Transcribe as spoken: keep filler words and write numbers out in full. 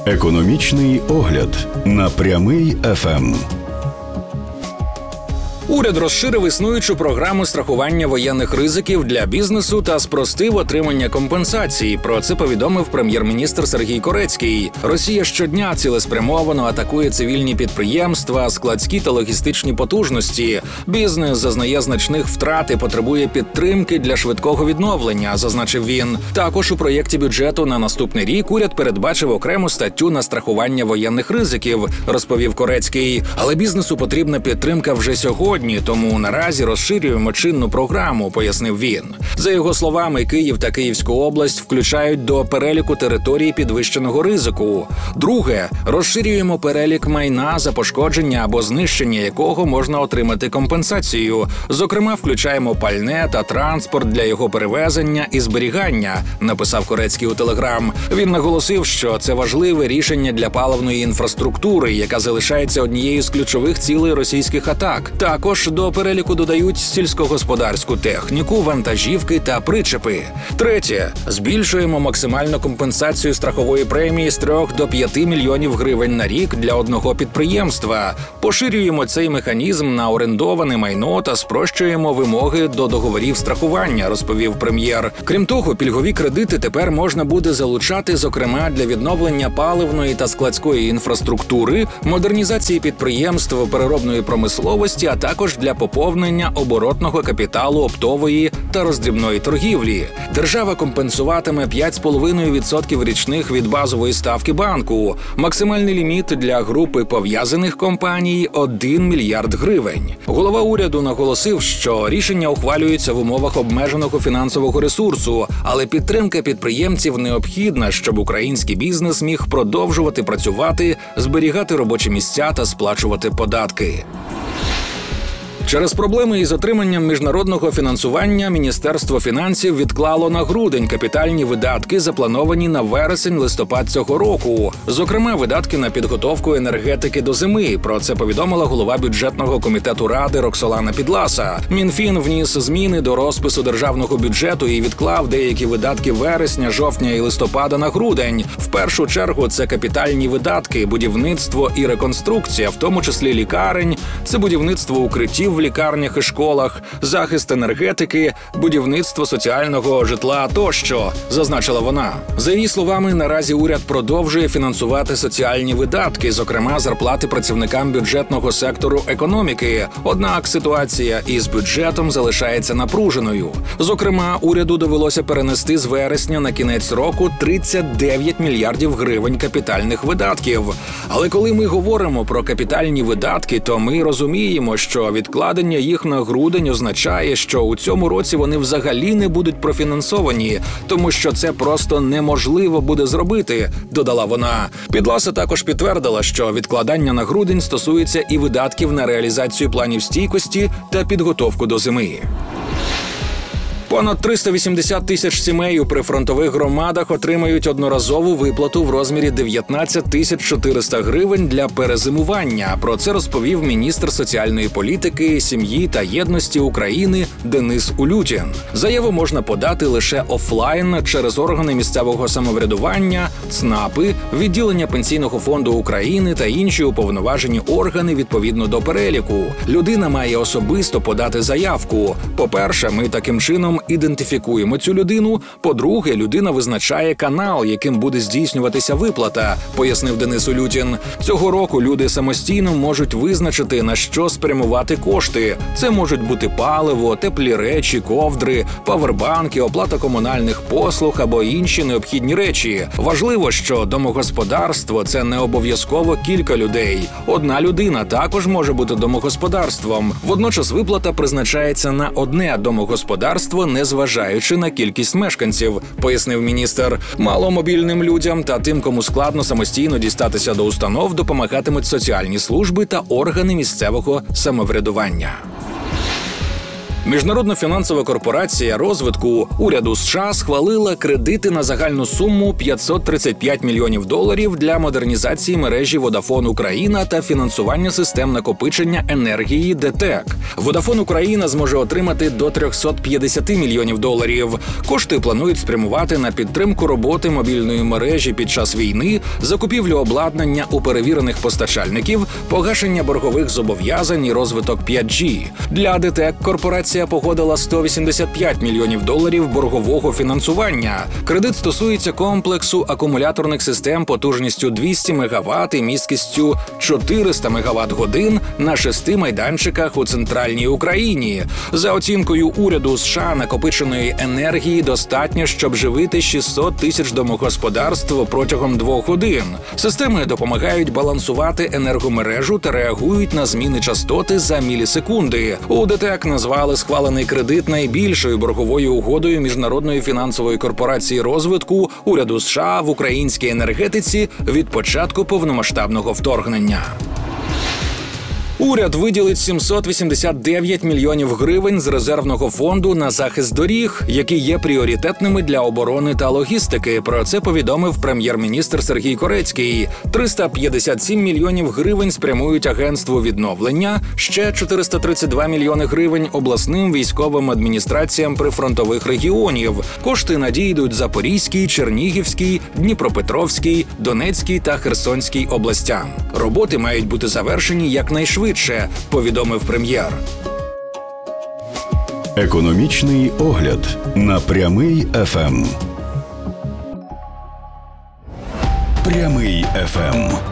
Економічний огляд на Прямий еф ем. Уряд розширив існуючу програму страхування воєнних ризиків для бізнесу та спростив отримання компенсацій. Про це повідомив прем'єр-міністр Сергій Корецький. Росія щодня цілеспрямовано атакує цивільні підприємства, складські та логістичні потужності. Бізнес зазнає значних втрат і потребує підтримки для швидкого відновлення, зазначив він. Також у проєкті бюджету на наступний рік уряд передбачив окрему статтю на страхування воєнних ризиків, розповів Корецький. Але бізнесу потрібна підтримка вже сьогодні. Тому наразі розширюємо чинну програму, пояснив він. За його словами, Київ та Київську область включають до переліку територій підвищеного ризику. Друге, розширюємо перелік майна, за пошкодження або знищення якого можна отримати компенсацію. Зокрема, включаємо пальне та транспорт для його перевезення і зберігання, написав Корецький у Телеграм. Він наголосив, що це важливе рішення для паливної інфраструктури, яка залишається однією з ключових цілей російських атак. Також до переліку додають сільськогосподарську техніку, вантажівки та причепи. Третє. Збільшуємо максимальну компенсацію страхової премії з трьох до п'яти мільйонів гривень на рік для одного підприємства. Поширюємо цей механізм на орендоване майно та спрощуємо вимоги до договорів страхування, розповів прем'єр. Крім того, пільгові кредити тепер можна буде залучати, зокрема, для відновлення паливної та складської інфраструктури, модернізації підприємств переробної промисловості, а також для поповнення оборотного капіталу оптової та роздрібної торгівлі. Держава компенсуватиме п'ять цілих п'ять десятих відсотка річних від базової ставки банку. Максимальний ліміт для групи пов'язаних компаній – один мільярд гривень. Голова уряду наголосив, що рішення ухвалюються в умовах обмеженого фінансового ресурсу, але підтримка підприємців необхідна, щоб український бізнес міг продовжувати працювати, зберігати робочі місця та сплачувати податки. Через проблеми із отриманням міжнародного фінансування Міністерство фінансів відклало на грудень капітальні видатки, заплановані на вересень-листопад цього року. Зокрема, видатки на підготовку енергетики до зими. Про це повідомила голова бюджетного комітету Ради Роксолана Підласа. Мінфін вніс зміни до розпису державного бюджету і відклав деякі видатки вересня, жовтня і листопада на грудень. В першу чергу це капітальні видатки, будівництво і реконструкція, в тому числі лікарень, це будівництво укриттів в лікарнях і школах, захист енергетики, будівництво соціального житла тощо, зазначила вона. За її словами, наразі уряд продовжує фінансувати соціальні видатки, зокрема зарплати працівникам бюджетного сектору економіки. Однак ситуація із бюджетом залишається напруженою. Зокрема, уряду довелося перенести з вересня на кінець року тридцять дев'ять мільярдів гривень капітальних видатків. Але коли ми говоримо про капітальні видатки, то ми розуміємо, що відкладення їх на грудень означає, що у цьому році вони взагалі не будуть профінансовані, тому що це просто неможливо буде зробити, додала вона. Підласа також підтвердила, що відкладання на грудень стосується і видатків на реалізацію планів стійкості та підготовку до зими. Понад триста вісімдесят тисяч сімей у прифронтових громадах отримають одноразову виплату в розмірі дев'ятнадцять тисяч чотириста гривень для перезимування. Про це розповів міністр соціальної політики, сім'ї та єдності України Денис Улютін. Заяву можна подати лише офлайн через органи місцевого самоврядування, ЦНАПи, відділення Пенсійного фонду України та інші уповноважені органи відповідно до переліку. Людина має особисто подати заявку. По-перше, ми таким чином ідентифікуємо цю людину. По-друге, людина визначає канал, яким буде здійснюватися виплата, пояснив Денис Улютін. Цього року люди самостійно можуть визначити, на що спрямувати кошти. Це можуть бути паливо, теплі речі, ковдри, павербанки, оплата комунальних послуг або інші необхідні речі. Важливо, що домогосподарство – це не обов'язково кілька людей. Одна людина також може бути домогосподарством. Водночас виплата призначається на одне домогосподарство, незважаючи на кількість мешканців, пояснив міністр. Маломобільним людям та тим, кому складно самостійно дістатися до установ, допомагатимуть соціальні служби та органи місцевого самоврядування. Міжнародна фінансова корпорація розвитку уряду США схвалила кредити на загальну суму п'ятсот тридцять п'ять мільйонів доларів для модернізації мережі Vodafone Україна та фінансування систем накопичення енергії ді тек. Vodafone Україна зможе отримати до триста п'ятдесят мільйонів доларів. Кошти планують спрямувати на підтримку роботи мобільної мережі під час війни, закупівлю обладнання у перевірених постачальників, погашення боргових зобов'язань і розвиток п'ять джі. Для ді тек корпорація погодила сто вісімдесят п'ять мільйонів доларів боргового фінансування. Кредит стосується комплексу акумуляторних систем потужністю двісті мегаватт і місткістю чотириста мегаватт-годин на шести майданчиках у центральній Україні. За оцінкою уряду США, накопиченої енергії достатньо, щоб живити шістсот тисяч домогосподарств протягом двох годин. Системи допомагають балансувати енергомережу та реагують на зміни частоти за мілісекунди. У ді тек назвали схвалений кредит найбільшою борговою угодою Міжнародної фінансової корпорації розвитку уряду США в українській енергетиці від початку повномасштабного вторгнення. Уряд виділить сімсот вісімдесят дев'ять мільйонів гривень з резервного фонду на захист доріг, які є пріоритетними для оборони та логістики. Про це повідомив прем'єр-міністр Сергій Корецький. триста п'ятдесят сім мільйонів гривень спрямують агентству відновлення, ще чотириста тридцять два мільйони гривень обласним військовим адміністраціям прифронтових регіонів. Кошти надійдуть Запорізькій, Чернігівській, Дніпропетровській, Донецькій та Херсонській областям. Роботи мають бути завершені якнайшвидше, повідомив прем'єр. Економічний огляд на Прямий еф ем. Прямий еф ем.